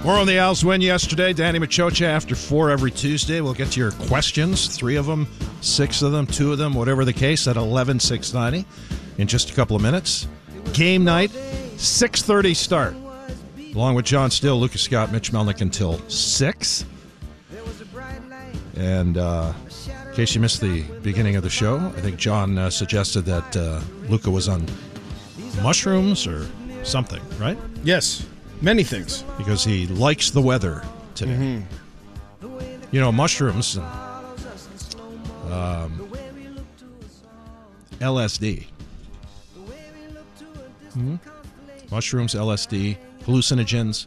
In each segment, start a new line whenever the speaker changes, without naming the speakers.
More on the Als win yesterday. Danny Machocha after 4 every Tuesday. We'll get to your questions. 3 of them, 6 of them, 2 of them, whatever the case, at 11:690 in just a couple of minutes. Game night, 6:30 start. Along with John Still, Lucas Scott, Mitch Melnick until 6. And in case you missed the beginning of the show, I think John suggested that Luca was on mushrooms or something, right?
Yes, many things.
Because he likes the weather today. You know, mushrooms and LSD. Mushrooms, LSD, hallucinogens.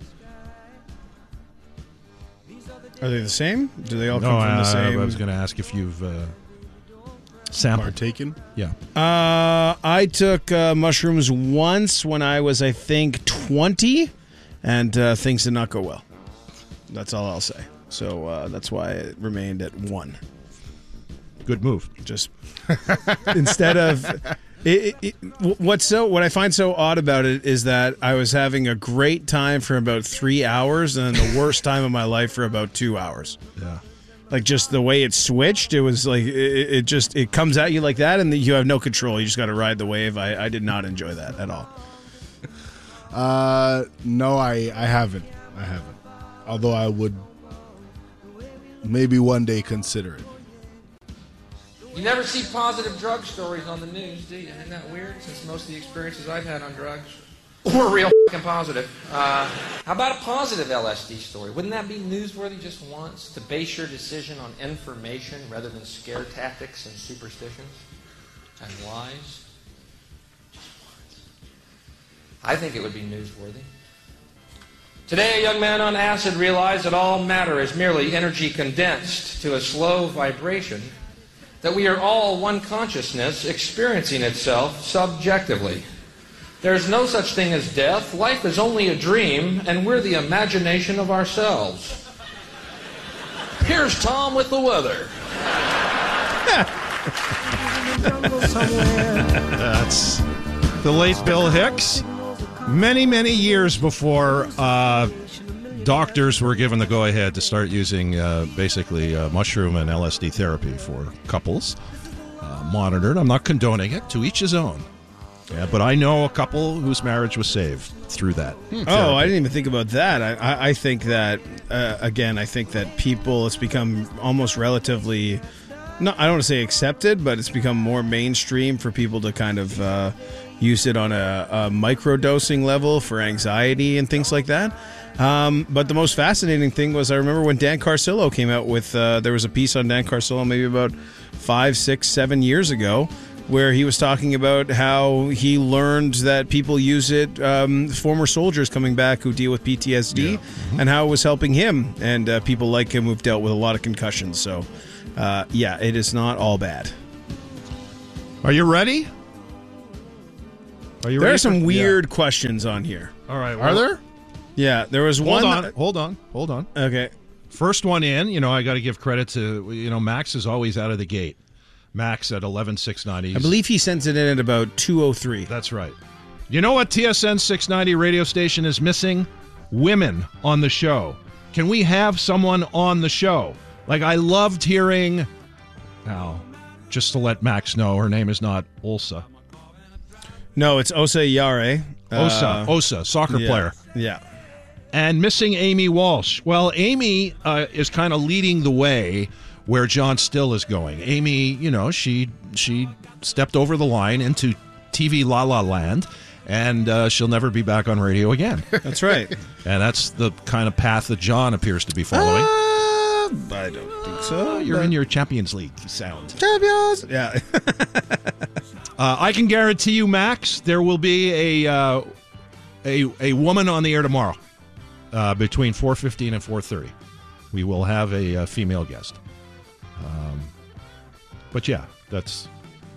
Are they the same? Do they all come from the same?
I was going to ask if you've sampled.
Partaken?
Yeah.
I took mushrooms once when I was, I think, 20, and things did not go well. That's all I'll say. So that's why it remained at 1.
Good move.
Just instead of what I find so odd about it is that I was having a great time for about 3 hours and the worst time of my life for about 2 hours.
Yeah.
Like just the way it switched, it was like it comes at you like that, and you have no control. You just got to ride the wave. I did not enjoy that at all.
No, I haven't. Although I would maybe one day consider it.
You never see positive drug stories on the news, do you? Isn't that weird? Since most of the experiences I've had on drugs were real fucking positive. How about a positive LSD story? Wouldn't that be newsworthy just once? To base your decision on information rather than scare tactics and superstitions and lies? Just once. I think it would be newsworthy. Today, a young man on acid realized that all matter is merely energy condensed to a slow vibration, that we are all one consciousness experiencing itself subjectively. There's no such thing as death. Life is only a dream, and we're the imagination of ourselves. Here's Tom with the weather.
That's the late Bill Hicks. Many, many years before doctors were given the go-ahead to start using basically mushroom and LSD therapy for couples. Monitored. I'm not condoning it. To each his own. Yeah, but I know a couple whose marriage was saved through that.
Oh, I didn't even think about that. I think that, again, I think that people, it's become almost relatively, I don't want to say accepted, but it's become more mainstream for people to kind of use it on a microdosing level for anxiety and things like that. But the most fascinating thing was, I remember when Dan Carcillo came out with, there was a piece on Dan Carcillo maybe about 5, 6, 7 years ago, where he was talking about how he learned that people use it, former soldiers coming back who deal with PTSD, and how it was helping him and people like him who've dealt with a lot of concussions. So, yeah, it is not all bad.
Are you ready?
There are some weird questions on here.
All right.
Are there?
Yeah, there was one.
Hold on.
Okay.
First one in, I got to give credit to, Max is always out of the gate. Max at 11,690.
I believe he sends it in at about 2:03.
That's right. You know what TSN 690 radio station is missing? Women on the show. Can we have someone on the show? Like, I loved hearing, just to let Max know, her name is not Olsa.
No, it's Osa Yare.
Osa, soccer player.
Yeah.
And missing Amy Walsh. Well, Amy is kind of leading the way where John Still is going. Amy, she stepped over the line into TV La La Land, and she'll never be back on radio again.
That's right.
And that's the kind of path that John appears to be following.
I don't think so.
You're in your Champions League sound.
Champions! Yeah.
I can guarantee you, Max, there will be a woman on the air tomorrow between 4:15 and 4:30. We will have a female guest. But yeah, it's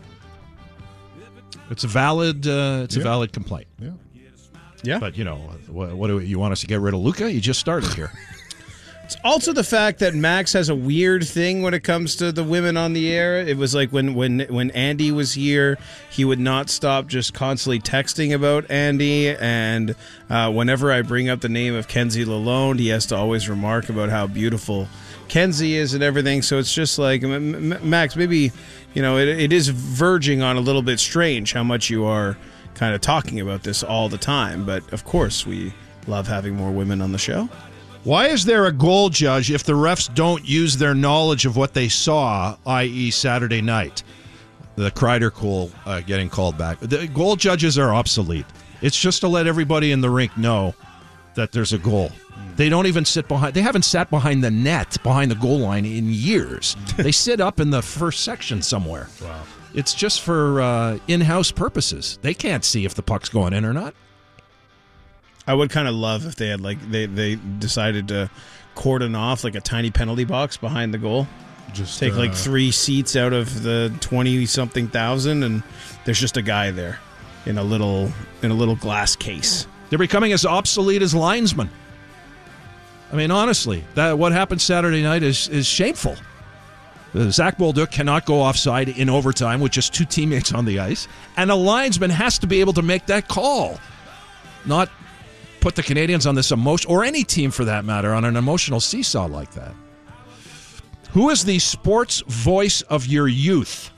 a valid a valid complaint.
Yeah.
But what do you want us to get rid of Luca? You just started here.
It's also the fact that Max has a weird thing when it comes to the women on the air. It was like when Andy was here, he would not stop just constantly texting about Andy. And whenever I bring up the name of Kenzie Lalonde, he has to always remark about how beautiful Kenzie is and everything. So it's just like, Max, maybe, it is verging on a little bit strange how much you are kind of talking about this all the time. But of course, we love having more women on the show.
Why is there a goal judge if the refs don't use their knowledge of what they saw, i.e. Saturday night? The Kreider goal getting called back. The goal judges are obsolete. It's just to let everybody in the rink know that there's a goal. They don't even sit behind. They haven't sat behind the net, behind the goal line in years. They sit up in the first section somewhere.
Wow.
It's just for in-house purposes. They can't see if the puck's going in or not.
I would kind of love if they had they decided to cordon off like a tiny penalty box behind the goal.
Just
take like 3 seats out of the 20-something thousand, and there's just a guy there in a little glass case.
They're becoming as obsolete as linesmen. I mean, honestly, what happened Saturday night is shameful. Zach Bolduc cannot go offside in overtime with just 2 teammates on the ice, and a linesman has to be able to make that call, not put the Canadians on this emotion, or any team for that matter, on an emotional seesaw like that. Who is the sports voice of your youth?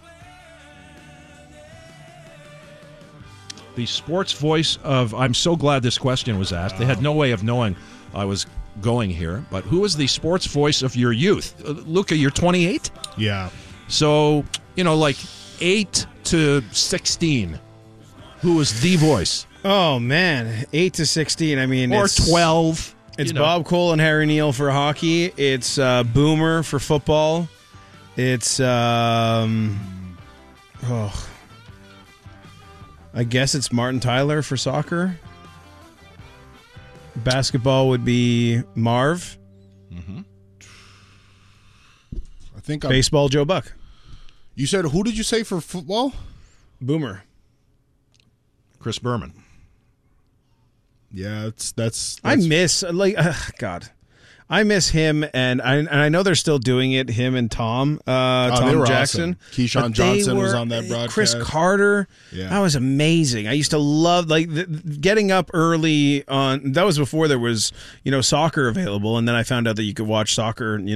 The sports voice of... I'm so glad this question was asked. They had no way of knowing I was going here, but who is the sports voice of your youth? Luca, you're 28?
Yeah.
So, like 8 to 16. Who is the voice?
Oh, man. 8 to 16. I mean,
or 12.
It's Bob Cole and Harry Neal for hockey. It's Boomer for football. It's, I guess it's Martin Tyler for soccer. Basketball would be Marv.
Mm-hmm. I think
baseball, Joe Buck.
You said, who did you say for football?
Boomer.
Chris Berman.
Yeah, that's
I miss I miss him, and I know they're still doing it. Him and Tom Jackson,
awesome. Keyshawn Johnson was on that broadcast.
Chris Carter, that was amazing. I used to love getting up early on. That was before there was soccer available, and then I found out that you could watch soccer, and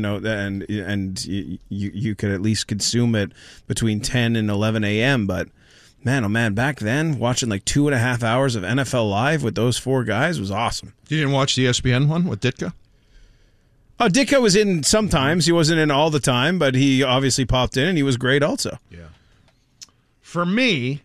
you could at least consume it between 10 and 11 a.m. But man, oh man, back then, watching like 2.5 hours of NFL Live with those 4 guys was awesome.
You didn't watch the ESPN one with Ditka?
Oh, Ditka was in sometimes. He wasn't in all the time, but he obviously popped in, and he was great also.
Yeah. For me,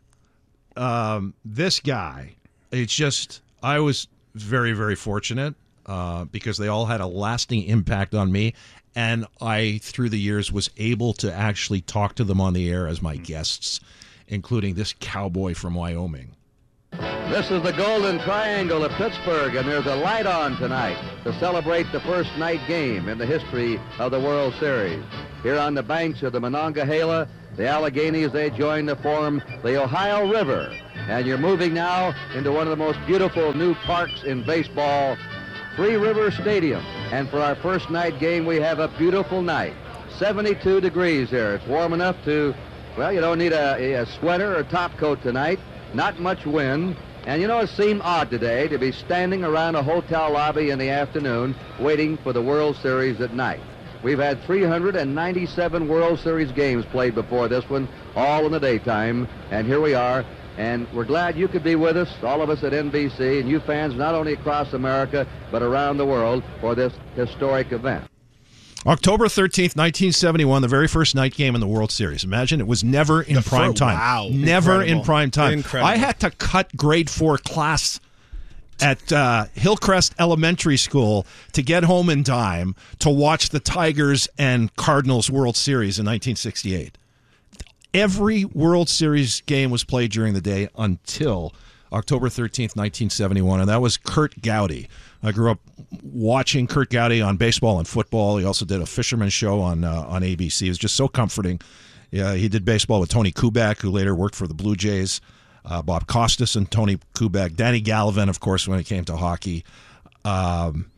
this guy, it's just, I was very, very fortunate because they all had a lasting impact on me, and I, through the years, was able to actually talk to them on the air as my guests, including this cowboy from Wyoming.
This is the Golden Triangle of Pittsburgh, and there's a light on tonight to celebrate the first night game in the history of the World Series. Here on the banks of the Monongahela, the Alleghenies, they join to form the Ohio River. And you're moving now into one of the most beautiful new parks in baseball, Three River Stadium. And for our first night game, we have a beautiful night. 72 degrees here. It's warm enough to... Well, you don't need a sweater or top coat tonight. Not much wind. And it seemed odd today to be standing around a hotel lobby in the afternoon waiting for the World Series at night. We've had 397 World Series games played before this one, all in the daytime. And here we are. And we're glad you could be with us, all of us at NBC, and you fans not only across America, but around the world for this historic event.
October 13th, 1971, the very first night game in the World Series. Imagine, it was never in prime time.
Wow.
Never in prime time.
Incredible.
I had to cut grade 4 class at Hillcrest Elementary School to get home in time to watch the Tigers and Cardinals World Series in 1968. Every World Series game was played during the day until October 13th, 1971, and that was Curt Gowdy. I grew up watching Curt Gowdy on baseball and football. He also did a fisherman show on ABC. It was just so comforting. Yeah, he did baseball with Tony Kubek, who later worked for the Blue Jays, Bob Costas and Tony Kubek, Danny Gallivan, of course, when it came to hockey.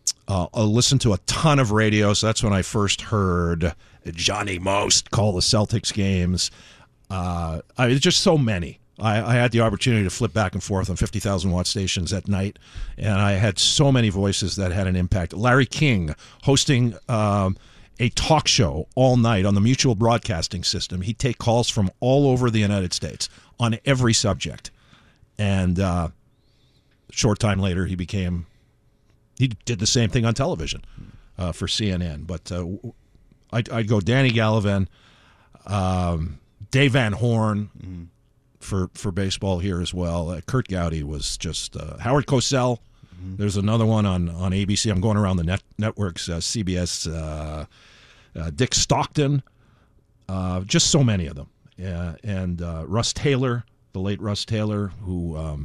listened to a ton of radio, so that's when I first heard Johnny Most call the Celtics games. Just so many. I had the opportunity to flip back and forth on 50,000 watt stations at night, and I had so many voices that had an impact. Larry King hosting a talk show all night on the Mutual Broadcasting System. He'd take calls from all over the United States on every subject. And a short time later, he did the same thing on television for CNN. But I'd go Danny Gallivan, Dave Van Horn for baseball here as well. Kurt Gowdy was just Howard Cosell. There's another one on ABC. I'm going around the networks, CBS, Dick Stockton, just so many of them. Yeah, and Russ Taylor, the late Russ Taylor, who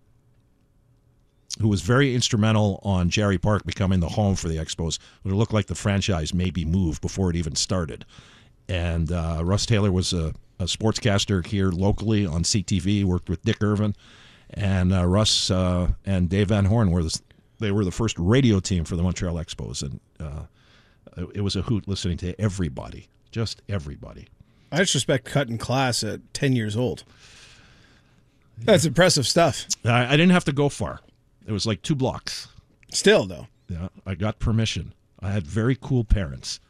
was very instrumental on Jerry Park becoming the home for the Expos. It looked like the franchise may be moved before it even started. And Russ Taylor was a sportscaster here locally on CTV, worked with Dick Irvin. And Russ and Dave Van Horn were the first radio team for the Montreal Expos. And it was a hoot listening to everybody, just everybody.
I just respect cutting class at 10 years old. That's impressive stuff.
I didn't have to go far. It was like 2 blocks.
Still, though.
Yeah, I got permission. I had very cool parents.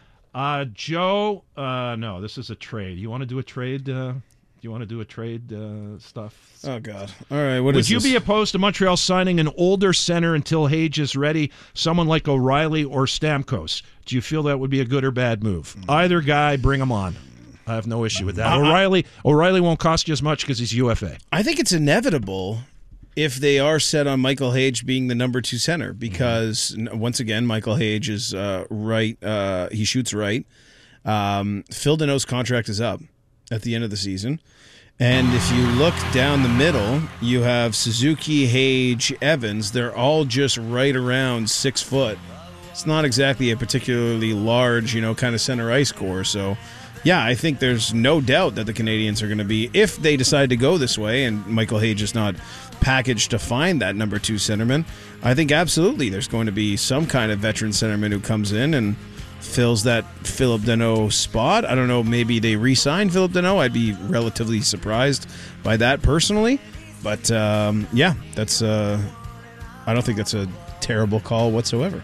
Joe, no, this is a trade. You want to do a trade? You want to do a trade stuff?
Oh, God. All right, what
Would
is this?
Would you be opposed to Montreal signing an older center until Hage is ready, someone like O'Reilly or Stamkos? Do you feel that would be a good or bad move? Either guy, bring him on. I have no issue with that. O'Reilly won't cost you as much because he's UFA.
I think it's inevitable if they are set on Michael Hage being the number 2 center because, once again, Michael Hage is right. He shoots right. Phil Deneau's contract is up at the end of the season. And if you look down the middle, you have Suzuki, Hage, Evans. They're all just right around 6 foot. It's not exactly a particularly large, kind of center ice core. So, yeah, I think there's no doubt that the Canadians are going to be, if they decide to go this way and Michael Hage is not packaged to find that number 2 centerman, I think absolutely there's going to be some kind of veteran centerman who comes in and fills that Phillip Danault spot. I don't know, maybe they re-sign Phillip Danault. I'd be relatively surprised by that personally. But, yeah, that's I don't think that's a terrible call whatsoever.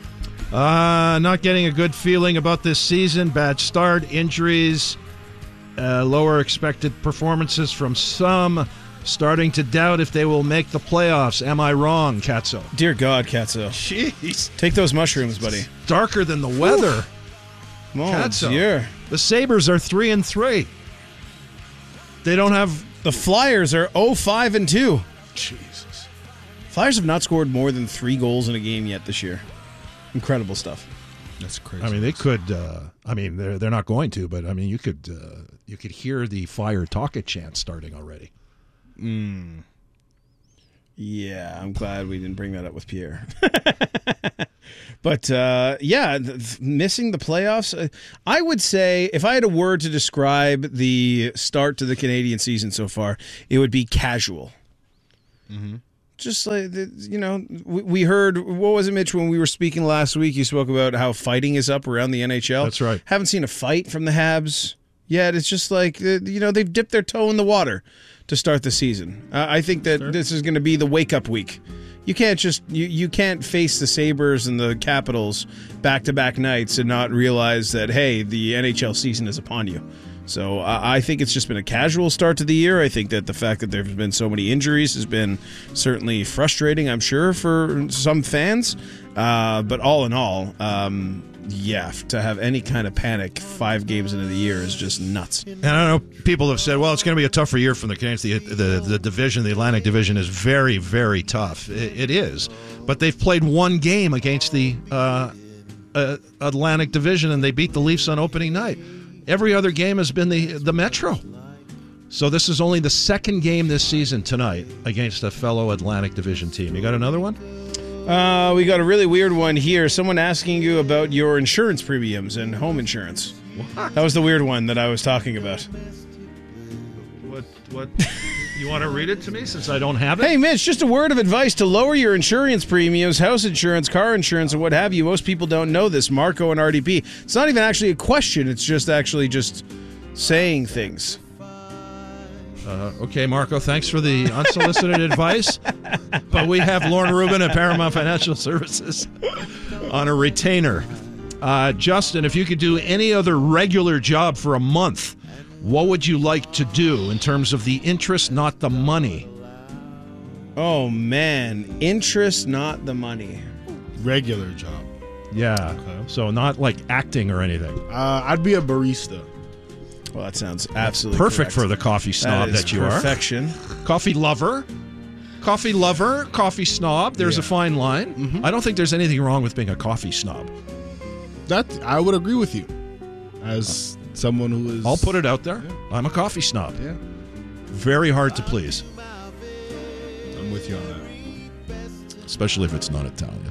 Not getting a good feeling about this season. Bad start, injuries, lower expected performances from some. Starting to doubt if they will make the playoffs. Am I wrong, Katzo?
Dear God, Katzo.
Jeez.
Take those mushrooms, buddy.
It's darker than the weather.
Mon
Katzo.
Dieu.
The Sabres are 3-3. They don't have...
The Flyers are 0-5-2.
Jesus.
Flyers have not scored more than 3 goals in a game yet this year. Incredible stuff.
That's crazy.
I mean, they could. They're not going to, but I mean, you could hear the Fire Talk It chant starting already.
Yeah, I'm glad we didn't bring that up with Pierre. But, missing the playoffs. I would say, if I had a word to describe the start to the Canadian season so far, it would be casual. Mm-hmm. Just like, we heard, what was it, Mitch, when we were speaking last week, you spoke about how fighting is up around the NHL.
That's right.
Haven't seen a fight from the Habs yet. It's just like, they've dipped their toe in the water to start the season. I think that this is going to be the wake-up week. You can't just you can't face the Sabres and the Capitals back-to-back nights and not realize that, hey, the NHL season is upon you. So I think it's just been a casual start to the year. I think that the fact that there's been so many injuries has been certainly frustrating, I'm sure, for some fans. But all in all, to have any kind of panic 5 games into the year is just nuts.
And I know people have said, well, it's going to be a tougher year for the Canadians. The division, the Atlantic Division, is very, very tough. It is. But they've played 1 game against the Atlantic Division, and they beat the Leafs on opening night. Every other game has been the Metro. So this is only the 2nd game this season tonight against a fellow Atlantic Division team. You got another one?
We got a really weird one here. Someone asking you about your insurance premiums and home insurance.
What?
That was the weird one that I was talking about.
What? You want to read it to me since I don't have it?
Hey, Mitch, just a word of advice to lower your insurance premiums, house insurance, car insurance, and what have you. Most people don't know this. Marco and RDP. It's not even actually a question. It's just actually just saying things.
Okay, Marco, thanks for the unsolicited advice. But we have Lauren Rubin at Paramount Financial Services on a retainer. Justin, if you could do any other regular job for a month, what would you like to do in terms of the interest, not the money?
Oh, man. Interest, not the money.
Regular job.
Yeah.
Okay.
So not like acting or anything.
I'd be a barista.
Well, that sounds absolutely
Perfect
correct.
for the coffee snob that you
perfection.
are. Coffee lover, coffee snob. There's a fine line. Mm-hmm. I don't think there's anything wrong with being a coffee snob.
That I would agree with you. As someone who is...
I'll put it out there. Yeah. I'm a coffee snob.
Yeah.
Very hard to please.
I'm with you on that.
Especially if it's not Italian.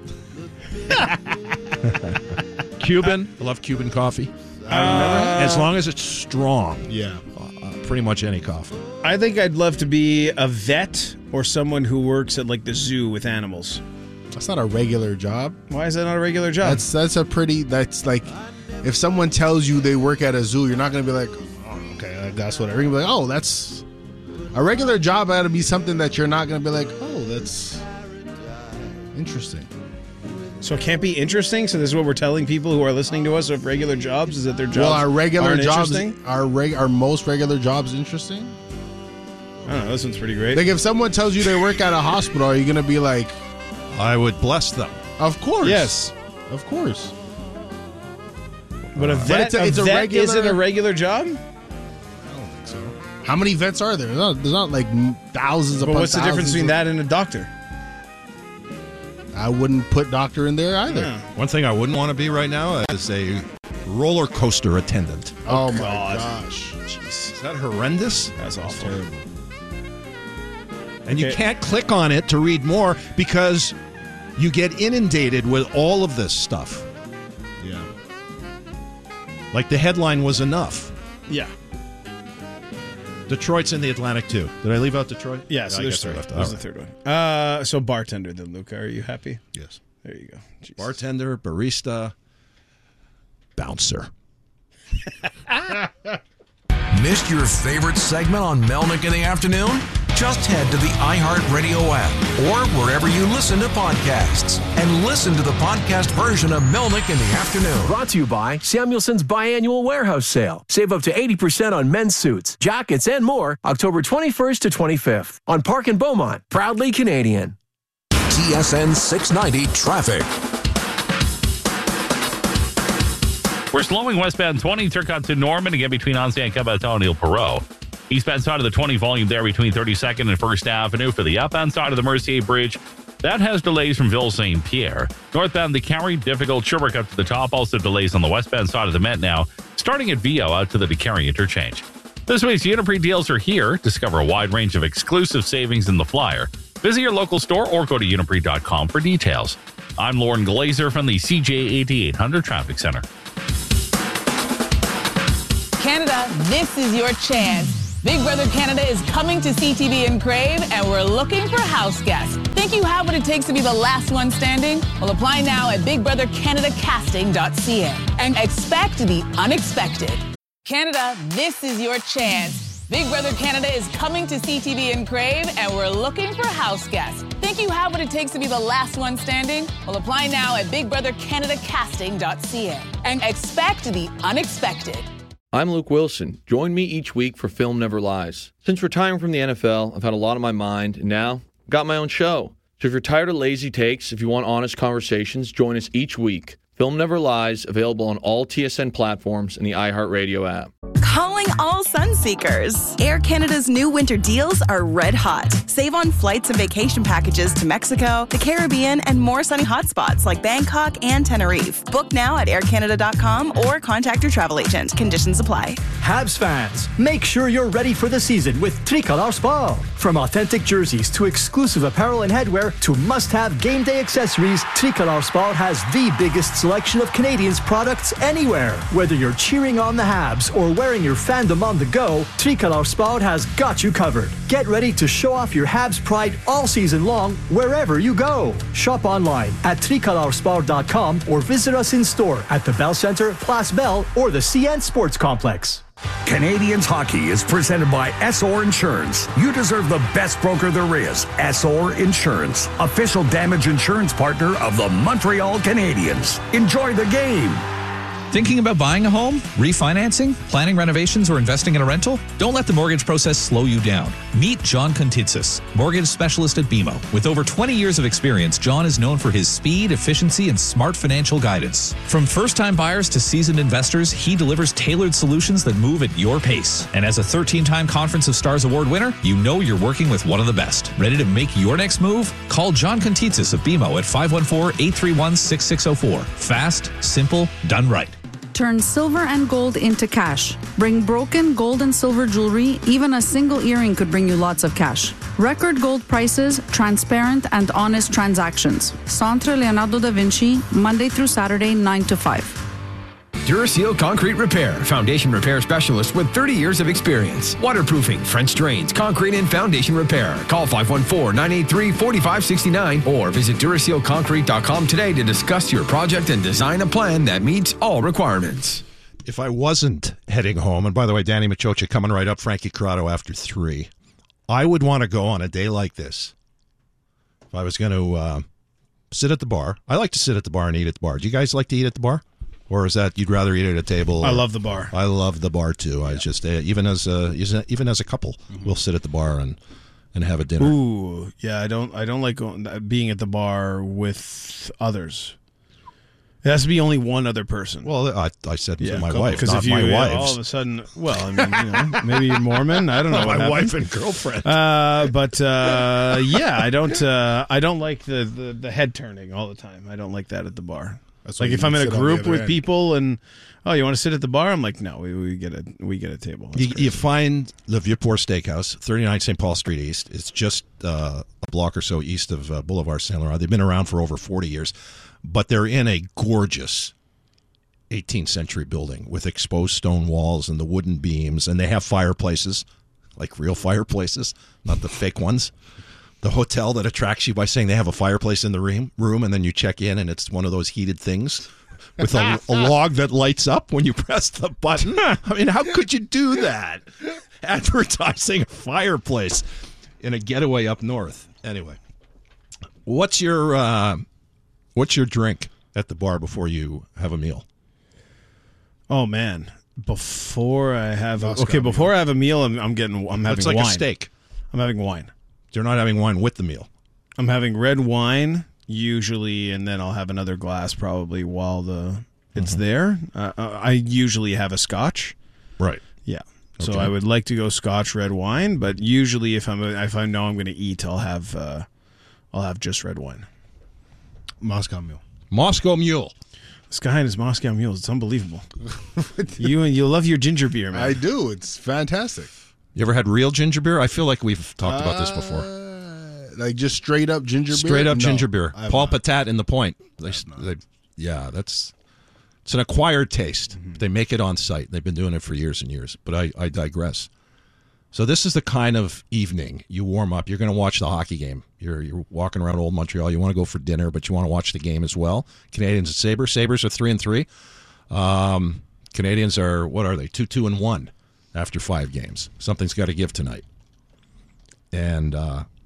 Cuban. I love Cuban coffee. As long as it's strong.
Yeah.
Pretty much any coffee.
I think I'd love to be a vet or someone who works at like the zoo with animals.
That's not a regular job.
Why is that not a regular job?
That's like, if someone tells you they work at a zoo, you're not going to be like, oh, okay, that's whatever. You're going to be like, oh, that's... A regular job got to be something that you're not going to be like, oh, that's interesting.
So it can't be interesting? So this is what we're telling people who are listening to us of regular jobs, is that their jobs
Well, our regular
aren't
jobs,
interesting?
our most regular jobs interesting?
I don't know, this one's pretty great.
Like if someone tells you they work at a hospital, are you going to be like...
I would bless them.
Of course.
Yes.
Of course.
But a vet,
it's a
vet
regular...
isn't a regular job?
I don't think so. How many vets are there? There's not like thousands
But
upon
what's the difference
thousands
between
of-
that and a doctor?
I wouldn't put doctor in there either.
Yeah.
One thing I wouldn't want to be right now is a roller coaster attendant.
Oh my
God.
gosh.
Jeez.
Is that horrendous?
That's awful.
Terrible.
And you
Okay.
can't click on it to read more because you get inundated with all of this stuff.
Yeah.
Like the headline was enough.
Yeah.
Detroit's in the Atlantic too. Did I leave out Detroit?
Yeah, so
I
there's
guess I
three.
left.
There's
All
the
right.
third one. So bartender then, Luca. Are you happy?
Yes.
There you go. Jeez.
Bartender, barista, bouncer.
Missed your favorite segment on Melnick in the afternoon? Just head to the iHeartRadio app or wherever you listen to podcasts and listen to the podcast version of Melnick in the afternoon.
Brought to you by Samuelson's biannual warehouse sale. Save up to 80% on men's suits, jackets, and more October 21st to 25th on Park and Beaumont. Proudly Canadian.
TSN 690 traffic.
We're slowing westbound 20, Turcotte to Norman, again between Ancien Cabaton and Ile Perrot. Eastbound side of the 20 volume there between 32nd and 1st Avenue. For the outbound side of the Mercier Bridge, that has delays from Ville St. Pierre. Northbound the Carry, difficult. Sherbrooke up to the top. Also delays on the westbound side of the Met now, starting at Vio out to the DeCarry interchange. This week's Uniprix deals are here. Discover a wide range of exclusive savings in the flyer. Visit your local store or go to uniprix.com for details. I'm Lauren Glazer from the CJ 8800 Traffic Center.
Canada, this is your chance. Big Brother Canada is coming to CTV and Crave, and we're looking for house guests. Think you have what it takes to be the last one standing? Well, apply now at BigBrotherCanadaCasting.ca and expect the unexpected. Canada, this is your chance. Big Brother Canada is coming to CTV and Crave, and we're looking for house guests. Think you have what it takes to be the last one standing? Well, apply now at BigBrotherCanadaCasting.ca and expect the unexpected.
I'm Luke Wilson. Join me each week for Film Never Lies. Since retiring from the NFL, I've had a lot on my mind, and now I've got my own show. So if you're tired of lazy takes, if you want honest conversations, join us each week. Film Never Lies, available on all TSN platforms and the iHeartRadio app.
Calling all Sunseekers. Air Canada's new winter deals are red hot. Save on flights and vacation packages to Mexico, the Caribbean, and more sunny hotspots like Bangkok and Tenerife. Book now at aircanada.com or contact your travel agent. Conditions apply.
Habs fans, make sure you're ready for the season with Tricolor Sport. From authentic jerseys to exclusive apparel and headwear to must-have game day accessories, Tricolor Sport has the biggest selection of Canadians products anywhere. Whether you're cheering on the Habs or wearing your fandom on the go, go, Tricolor Sport has got you covered. Get ready to show off your Habs pride all season long, wherever you go. Shop online at tricolorsport.com or visit us in store at the Bell Center, Place Bell, or the CN Sports Complex.
Canadians hockey is presented by Essor Insurance. You deserve the best broker there is. Essor Insurance, official damage insurance partner of the Montreal Canadiens. Enjoy the game.
Thinking about buying a home, refinancing, planning renovations, or investing in a rental? Don't let the mortgage process slow you down. Meet John Contitsis, mortgage specialist at BMO. With over 20 years of experience, John is known for his speed, efficiency, and smart financial guidance. From first-time buyers to seasoned investors, he delivers tailored solutions that move at your pace. And as a 13-time Conference of Stars Award winner, you know you're working with one of the best. Ready to make your next move? Call John Contitsis of BMO at 514-831-6604. Fast, simple, done right.
Turn silver and gold into cash. Bring broken gold and silver jewelry. Even a single earring could bring you lots of cash. Record gold prices, transparent and honest transactions. Centre Leonardo da Vinci, Monday through Saturday, 9 to 5.
Duraseal Concrete Repair, foundation repair specialist with 30 years of experience. Waterproofing, French drains, concrete and foundation repair. Call 514-983-4569 or visit DurasealConcrete.com today to discuss your project and design a plan that meets all requirements.
If I wasn't heading home, and by the way, Danny Machocha coming right up, Frankie Corrado after 3, I would want to go on a day like this. If I was going to sit at the bar. I like to sit at the bar and eat at the bar. Do you guys like to eat at the bar? Or is that you'd rather eat at a table?
I love the bar.
I love the bar too. I just even as a couple, we'll sit at the bar and have a dinner.
Ooh, yeah. I don't like being at the bar with others. It has to be only one other person.
Well, I said my wife, not
if you,
my wives.
all of a sudden, well, I mean, maybe you're Mormon. I don't know.
My wife and girlfriend.
But yeah, I don't like the head turning all the time. I don't like that at the bar. Like if I'm in a group with people and you want to sit at the bar, I'm like, no, we get a table.
You find Le Vieux-Port Steakhouse, 39 St. Paul Street East. It's just a block or so east of Boulevard Saint Laurent. They've been around for over 40 years, but they're in a gorgeous 18th century building with exposed stone walls and the wooden beams, and they have fireplaces, like real fireplaces, not the fake ones. The hotel that attracts you by saying they have a fireplace in the room, and then you check in, and it's one of those heated things with a log that lights up when you press the button. I mean, how could you do that? Advertising a fireplace in a getaway up north. Anyway, what's your drink at the bar before you have a meal?
Oh man, before I have a meal, I'm having wine.
It's like a steak.
I'm having wine.
You're not having wine with the meal.
I'm having red wine usually, and then I'll have another glass probably while it's there. I usually have a scotch.
Right.
Yeah. So I would like to go scotch red wine, but usually if I know I'm going to eat, I'll have just red wine.
Moscow Mule.
Moscow Mule.
This guy and his Moscow Mules, it's unbelievable. You love your ginger beer, man.
I do. It's fantastic.
You ever had real ginger beer? I feel like we've talked about this before.
Like just straight up ginger beer?
Straight up ginger beer. Paul
not.
Patat in the Point. It's an acquired taste. Mm-hmm. They make it on site. They've been doing it for years and years. But I digress. So this is the kind of evening you warm up. You're going to watch the hockey game. You're walking around Old Montreal. You want to go for dinner, but you want to watch the game as well. Canadiens and Sabres. Sabres are 3-3. Canadiens are, what are they, 2-2-1 after 5 games. Something's got to give tonight. And